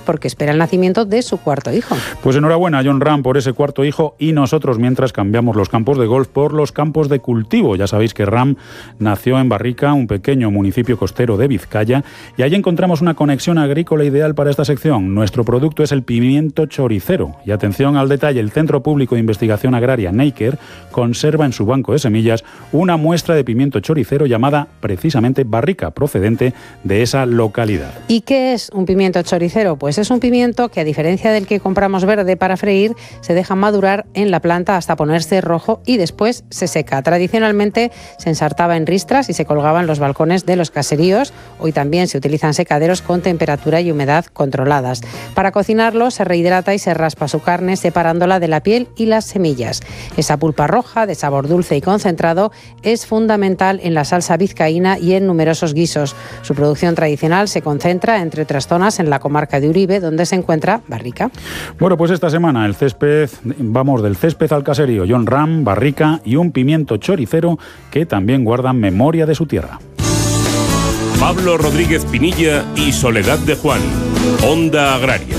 porque espera el nacimiento de su cuarto hijo. Pues enhorabuena a Jon Rahm por ese cuarto hijo, y nosotros mientras cambiamos los campos de golf por los campos de cultivo. Ya sabéis que Rahm nació en Barrica, un pequeño municipio costero de Vizcaya, y allí encontramos una conexión agrícola ideal para esta sección. Nuestro producto es el pimiento choricero. Y atención al detalle, el Centro Público de Investigación Agraria Neiker conserva en su banco de semillas una muestra de pimiento choricero llamada precisamente Barrica, procedente de esa localidad. ¿Y qué es un pimiento choricero? Pues es un pimiento que, a diferencia del que compramos verde para freír, se deja madurar en la planta hasta ponerse rojo y después se seca. Tradicionalmente se ensartaba en ristras y se colgaba en los balcones de los caseríos. Hoy también se utilizan secaderos con temperatura y humedad controladas. Para cocinarlo se rehidrata y se raspa su carne separándola de la piel y las semillas. Esa pulpa roja, de sabor dulce y concentrado, es fundamental en la salsa vizcaína y en numerosos guisos. Su producción tradicional se concentra, entre otras zonas, en la comarca de Uribe, donde se encuentra Barrica. Bueno, pues esta semana vamos del césped al caserío. Jon Rahm, Barrica y un pimiento choricero que también guardan memoria de su tierra. Pablo Rodríguez Pinilla y Soledad de Juan, Onda Agraria.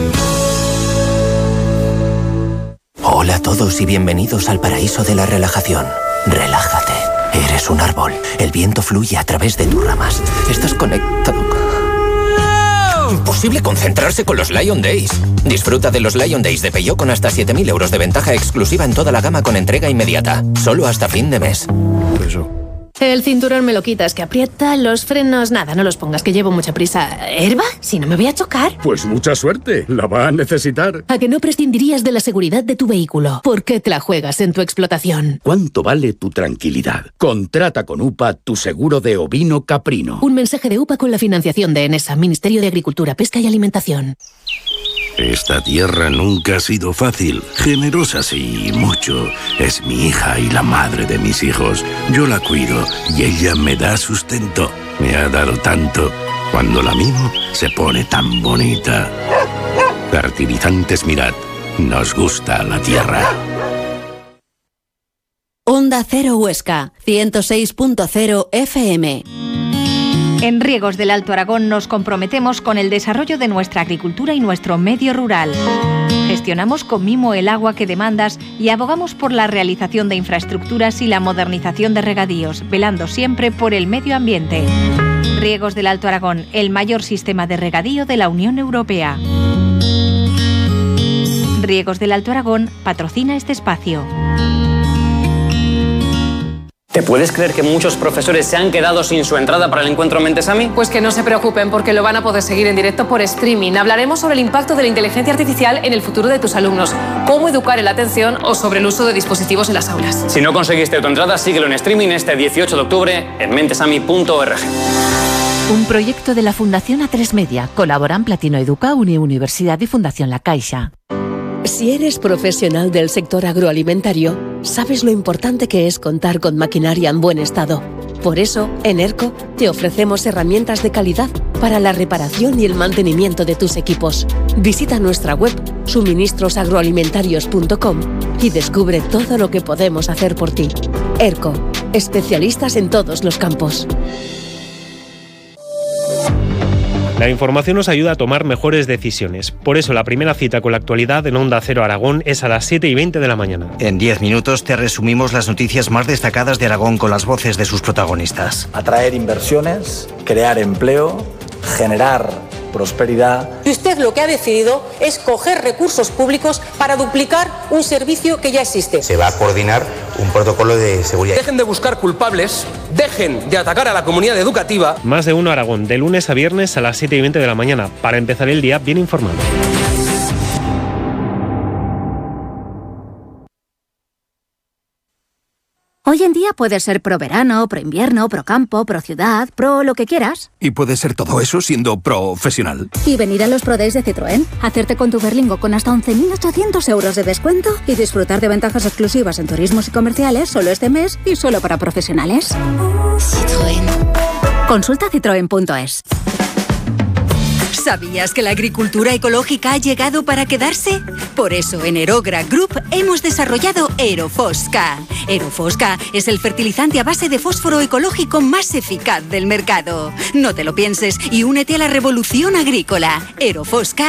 Hola a todos y bienvenidos al paraíso de la relajación. Relájate. Eres un árbol. El viento fluye a través de tus ramas. Estás conectado. Imposible concentrarse con los Lion Days. Disfruta de los Lion Days de Peugeot con hasta 7.000 euros de ventaja exclusiva en toda la gama con entrega inmediata. Solo hasta fin de mes. Eso. El cinturón me lo quitas, que aprieta, los frenos, nada, no los pongas, que llevo mucha prisa. ¿Herba? Si no me voy a chocar. Pues mucha suerte, la va a necesitar. ¿A que no prescindirías de la seguridad de tu vehículo? ¿Por qué te la juegas en tu explotación? ¿Cuánto vale tu tranquilidad? Contrata con UPA tu seguro de ovino caprino. Un mensaje de UPA con la financiación de ENESA, Ministerio de Agricultura, Pesca y Alimentación. Esta tierra nunca ha sido fácil, generosa sí, mucho. Es mi hija y la madre de mis hijos. Yo la cuido y ella me da sustento. Me ha dado tanto. Cuando la mimo, se pone tan bonita. Fertilizantes Mirad. Nos gusta la tierra. Onda Cero Huesca, 106.0 FM. En Riegos del Alto Aragón nos comprometemos con el desarrollo de nuestra agricultura y nuestro medio rural. Gestionamos con mimo el agua que demandas y abogamos por la realización de infraestructuras y la modernización de regadíos, velando siempre por el medio ambiente. Riegos del Alto Aragón, el mayor sistema de regadío de la Unión Europea. Riegos del Alto Aragón patrocina este espacio. ¿Te puedes creer que muchos profesores se han quedado sin su entrada para el encuentro Mentesami? Pues que no se preocupen, porque lo van a poder seguir en directo por streaming. Hablaremos sobre el impacto de la inteligencia artificial en el futuro de tus alumnos, cómo educar en la atención o sobre el uso de dispositivos en las aulas. Si no conseguiste tu entrada, síguelo en streaming este 18 de octubre en mentesami.org. Un proyecto de la Fundación A3 Media. Colaboran Platino Educa, Universidad y Fundación La Caixa. Si eres profesional del sector agroalimentario, sabes lo importante que es contar con maquinaria en buen estado. Por eso, en ERCO te ofrecemos herramientas de calidad para la reparación y el mantenimiento de tus equipos. Visita nuestra web suministrosagroalimentarios.com y descubre todo lo que podemos hacer por ti. ERCO, especialistas en todos los campos. La información nos ayuda a tomar mejores decisiones. Por eso la primera cita con la actualidad en Onda Cero Aragón es a las 7:20 de la mañana. En 10 minutos te resumimos las noticias más destacadas de Aragón con las voces de sus protagonistas. Atraer inversiones, crear empleo, generar prosperidad. Y usted lo que ha decidido es coger recursos públicos para duplicar un servicio que ya existe. Se va a coordinar un protocolo de seguridad. Dejen de buscar culpables, dejen de atacar a la comunidad educativa. Más de uno Aragón, de lunes a viernes a las 7:20 de la mañana, para empezar el día bien informado. Hoy en día puedes ser pro verano, pro invierno, pro campo, pro ciudad, pro lo que quieras. Y puedes ser todo eso siendo profesional. Y venir a los Pro Days de Citroën, hacerte con tu Berlingo con hasta 11.800 euros de descuento y disfrutar de ventajas exclusivas en turismos y comerciales solo este mes y solo para profesionales. Citroën. Consulta citroen.es. ¿Sabías que la agricultura ecológica ha llegado para quedarse? Por eso en Aerogra Group hemos desarrollado Aerofosca. Aerofosca es el fertilizante a base de fósforo ecológico más eficaz del mercado. No te lo pienses y únete a la revolución agrícola. Aerofosca